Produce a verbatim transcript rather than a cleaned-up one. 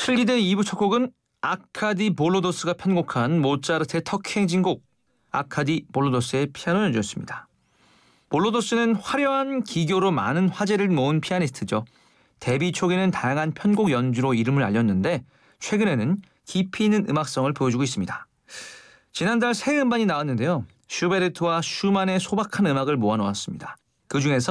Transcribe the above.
슬기대 이 부 첫 곡은 아카디 볼로도스가 편곡한 모차르트의 터키 행진곡 아카디 볼로도스의 피아노 연주였습니다. 볼로도스는 화려한 기교로 많은 화제를 모은 피아니스트죠. 데뷔 초기는 다양한 편곡 연주로 이름을 알렸는데 최근에는 깊이 있는 음악성을 보여주고 있습니다. 지난달 새 음반이 나왔는데요. 슈베르트와 슈만의 소박한 음악을 모아놓았습니다. 그중에서